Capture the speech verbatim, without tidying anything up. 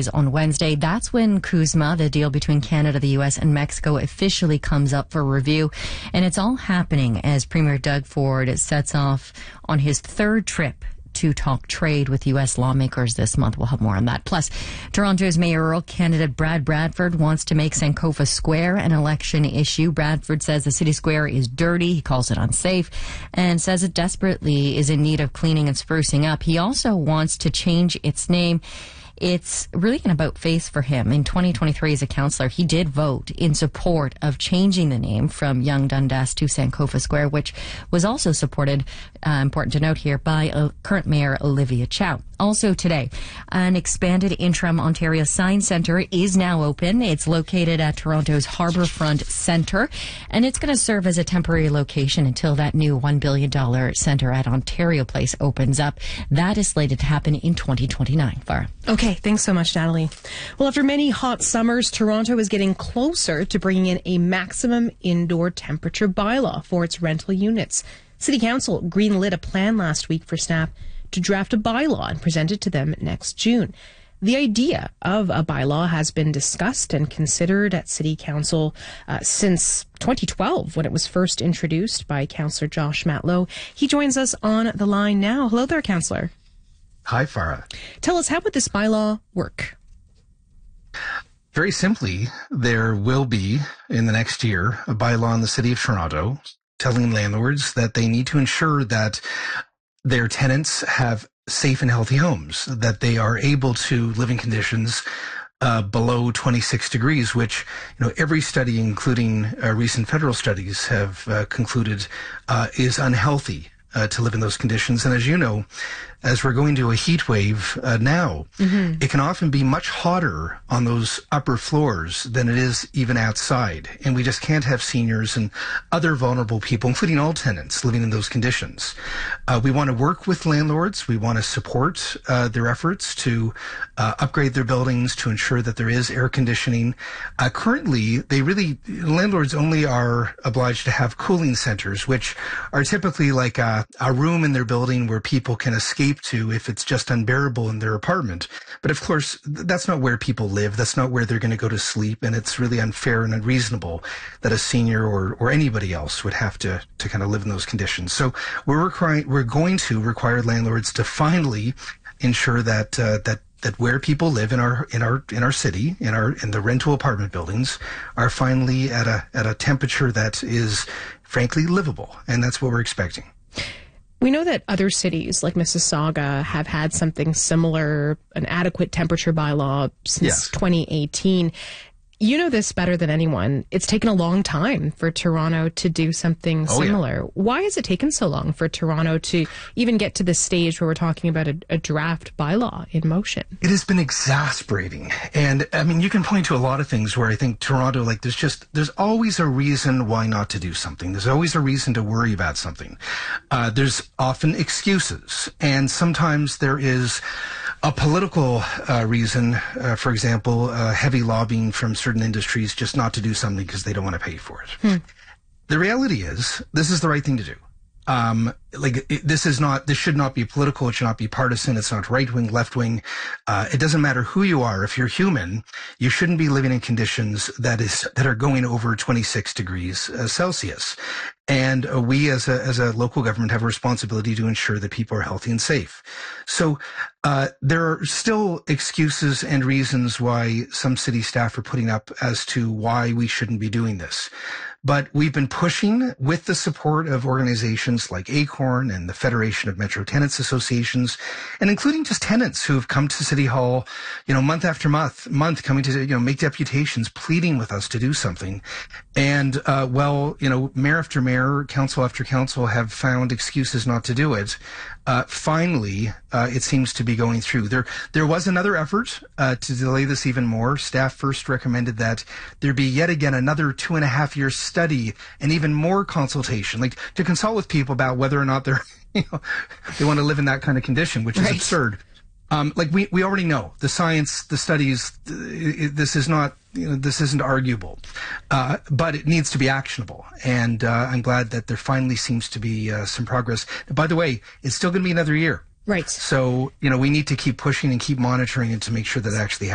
authorities on Wednesday. That's when CUSMA, the deal between Canada, the U S, and Mexico, officially comes up for review. And it's all happening as Premier Doug Ford sets off on his third trip to talk trade with U S lawmakers this month. We'll have more on that. Plus, Toronto's mayoral candidate Brad Bradford wants to make Sankofa Square an election issue. Bradford says the city square is dirty. He calls it unsafe and says it desperately is in need of cleaning and sprucing up. He also wants to change its name. It's really an about face for him. In twenty twenty-three, as a councillor, he did vote in support of changing the name from Yonge Dundas to Sankofa Square, which was also supported, uh, important to note here, by uh, current Mayor Olivia Chow. Also today, an expanded interim Ontario Science Centre is now open. It's located at Toronto's Harbourfront Centre, and it's going to serve as a temporary location until that new one billion dollars centre at Ontario Place opens up. That is slated to happen in twenty twenty-nine. Farah. Okay, thanks so much, Natalie. Well, after many hot summers, Toronto is getting closer to bringing in a maximum indoor temperature bylaw for its rental units. City Council greenlit a plan last week for staff to draft a bylaw and present it to them next June. The idea of a bylaw has been discussed and considered at City Council uh, since twenty twelve, when it was first introduced by Councillor Josh Matlow. He joins us on the line now. Hello there, Councillor. Hi, Farah. Tell us, how would this bylaw work? Very simply, there will be, in the next year, a bylaw in the City of Toronto telling landlords that they need to ensure that their tenants have safe and healthy homes, that they are able to live in conditions uh, below twenty-six degrees, which, you know, every study, including uh, recent federal studies, have uh, concluded uh, is unhealthy uh, to live in those conditions. And as you know, as we're going to a heat wave uh, now, mm-hmm. it can often be much hotter on those upper floors than it is even outside. And we just can't have seniors and other vulnerable people, including all tenants, living in those conditions. Uh, we want to work with landlords. We want to support uh, their efforts to uh, upgrade their buildings, to ensure that there is air conditioning. Uh, currently, they really, landlords only are obliged to have cooling centers, which are typically like a, a room in their building where people can escape to if it's just unbearable in their apartment. But of course, that's not where people live. That's not where they're going to go to sleep. And it's really unfair and unreasonable that a senior or, or anybody else would have to, to kind of live in those conditions. So we're requiring, we're going to require landlords to finally ensure that, uh, that that where people live in our in our in our city, in our in the rental apartment buildings, are finally at a at a temperature that is frankly livable. And that's what we're expecting. We know that other cities like Mississauga have had something similar, an adequate temperature bylaw, since yes. twenty eighteen. You know this better than anyone. It's taken a long time for Toronto to do something oh, similar. Yeah. Why has it taken so long for Toronto to even get to this stage where we're talking about a, a draft bylaw in motion? It has been exasperating. And I mean, you can point to a lot of things where I think Toronto, like there's just, there's always a reason why not to do something. There's always a reason to worry about something. Uh, there's often excuses. And sometimes there is a political uh, reason, uh, for example, uh, heavy lobbying from certain industries just not to do something because they don't want to pay for it. Hmm. The reality is, this is the right thing to do. Um, like it, this is not, this should not be political. It should not be partisan. It's not right wing, left wing. Uh, it doesn't matter who you are. If you're human, you shouldn't be living in conditions that is, that are going over twenty-six degrees uh, Celsius. And uh, we as a, as a local government have a responsibility to ensure that people are healthy and safe. So, uh, there are still excuses and reasons why some city staff are putting up as to why we shouldn't be doing this. But we've been pushing with the support of organizations like ACORN and the Federation of Metro Tenants Associations, and including just tenants who have come to City Hall, you know, month after month, month coming to, you know, make deputations, pleading with us to do something. And, uh, well, you know, mayor after mayor, council after council have found excuses not to do it. Uh, finally, uh, it seems to be going through. There, there was another effort, uh, to delay this even more. Staff first recommended that there be yet again another two and a half year study and even more consultation, like to consult with people about whether or not they're, you know, they want to live in that kind of condition, which is right. absurd. Um, like we, we already know the science, the studies, it, this is not, you know, this isn't arguable, uh, but it needs to be actionable. And, uh, I'm glad that there finally seems to be, uh, some progress. And by the way, it's still going to be another year. Right. So, you know, we need to keep pushing and keep monitoring it to make sure that it actually happens.